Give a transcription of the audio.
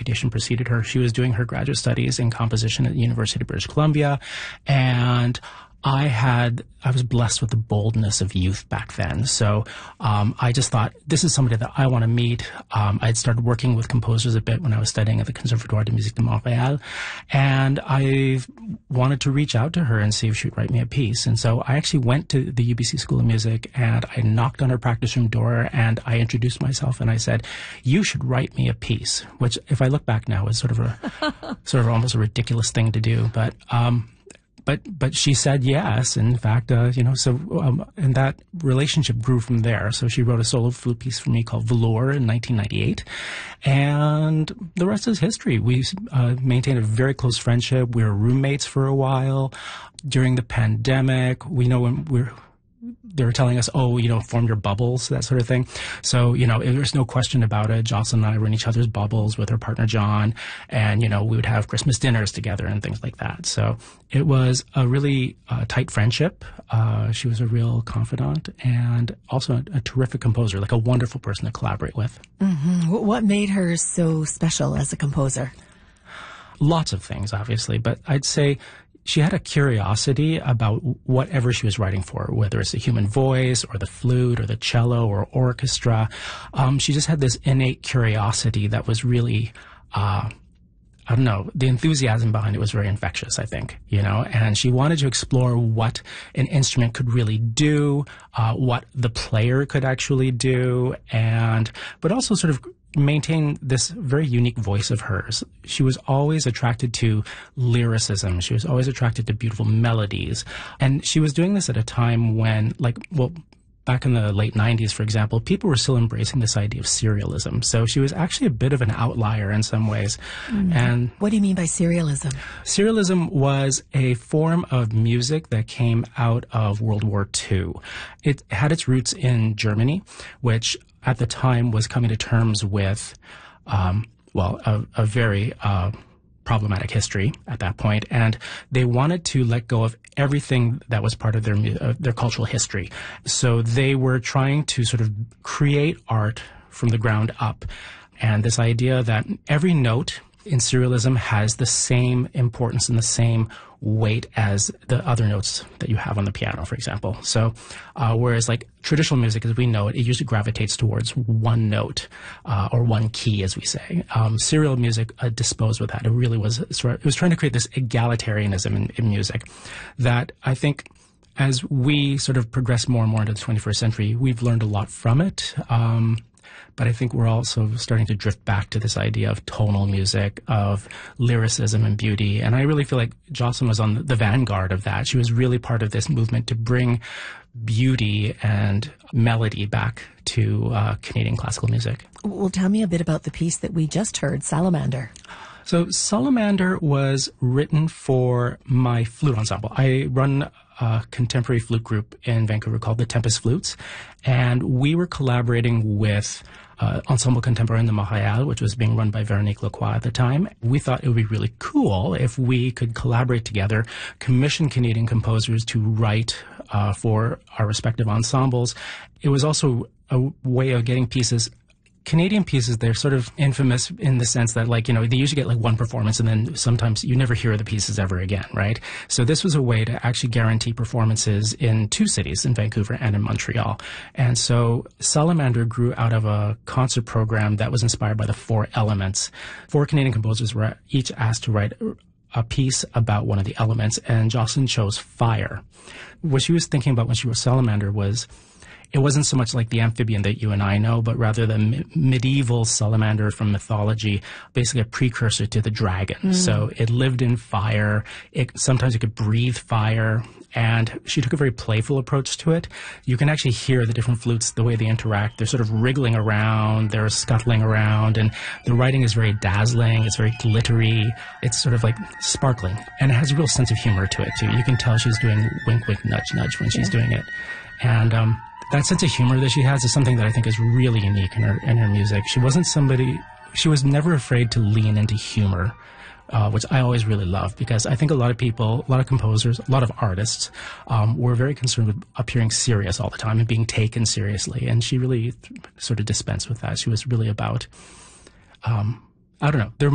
reputation preceded her. She was doing her graduate studies in composition at the University of British Columbia, and I was blessed with the boldness of youth back then. So I just thought, this is somebody that I want to meet. I'd started working with composers a bit when I was studying at the Conservatoire de Musique de Montréal. And I wanted to reach out to her and see if she would write me a piece. And so I actually went to the UBC School of Music and I knocked on her practice room door and I introduced myself and I said, you should write me a piece, which if I look back now is sort of almost a ridiculous thing to do. But she said yes. In fact, and that relationship grew from there. So she wrote a solo flute piece for me called Velour in 1998. And the rest is history. We maintained a very close friendship. We were roommates for a while. During the pandemic, they were telling us, form your bubbles, that sort of thing. So, there's no question about it. Jocelyn and I were in each other's bubbles with her partner, John. And, we would have Christmas dinners together and things like that. So it was a really tight friendship. She was a real confidant and also a terrific composer, like a wonderful person to collaborate with. Mm-hmm. What made her so special as a composer? Lots of things, obviously, but I'd say she had a curiosity about whatever she was writing for, whether it's the human voice or the flute or the cello or orchestra. She just had this innate curiosity that was really, the enthusiasm behind it was very infectious, I think, and she wanted to explore what an instrument could really do, what the player could actually do, but also sort of maintain this very unique voice of hers. She was always attracted to lyricism. She was always attracted to beautiful melodies. And she was doing this at a time when, back in the late 90s, for example, people were still embracing this idea of serialism. So she was actually a bit of an outlier in some ways. And what do you mean by serialism? Serialism was a form of music that came out of World War II. It had its roots in Germany, which at the time was coming to terms with, a very problematic history at that point, and they wanted to let go of everything that was part of their cultural history. So they were trying to sort of create art from the ground up, and this idea that every note in serialism has the same importance and the same weight as the other notes that you have on the piano, for example. So whereas traditional music as we know it, it usually gravitates towards one note or one key, as we say. Serial music disposed with that. It really was trying to create this egalitarianism in music that I think as we sort of progress more and more into the 21st century, we've learned a lot from it. But I think we're also starting to drift back to this idea of tonal music, of lyricism and beauty. And I really feel like Jocelyn was on the vanguard of that. She was really part of this movement to bring beauty and melody back to Canadian classical music. Well, tell me a bit about the piece that we just heard, Salamander. So Salamander was written for my flute ensemble. I run a contemporary flute group in Vancouver called the Tempest Flutes, and we were collaborating with Ensemble Contemporain de Montréal, which was being run by Véronique Lacroix at the time. We thought it would be really cool if we could collaborate together, commission Canadian composers to write for our respective ensembles. It was also a way of getting pieces. Canadian pieces, they're sort of infamous in the sense that, they usually get one performance and then sometimes you never hear the pieces ever again, right? So this was a way to actually guarantee performances in two cities, in Vancouver and in Montreal. And so Salamander grew out of a concert program that was inspired by the Four Elements. 4 Canadian composers were each asked to write a piece about one of the elements, and Jocelyn chose fire. What she was thinking about when she wrote Salamander was, it wasn't so much like the amphibian that you and I know, but rather the medieval salamander from mythology, basically a precursor to the dragon. So it lived in fire. Sometimes it could breathe fire. And she took a very playful approach to it. You can actually hear the different flutes, the way they interact. They're sort of wriggling around, they're scuttling around, and the writing is very dazzling, it's very glittery, it's sort of sparkling. And it has a real sense of humor to it, too. You can tell she's doing wink, wink, nudge, nudge when she's doing it. And that sense of humor that she has is something that I think is really unique in her music. She was never afraid to lean into humor, which I always really love, because I think a lot of people, a lot of composers, a lot of artists were very concerned with appearing serious all the time and being taken seriously. And she really sort of dispensed with that. She was really about, there